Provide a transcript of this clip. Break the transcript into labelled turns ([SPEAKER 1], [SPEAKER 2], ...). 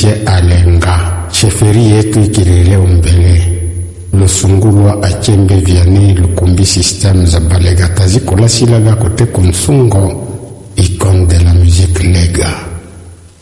[SPEAKER 1] Michel Alenga. Sheferi yetu ikileleo mbele. Lusungulwa Achembe Vianney Lukumbi système za balegata zikola silaga kote konsungo icône de la musique lega.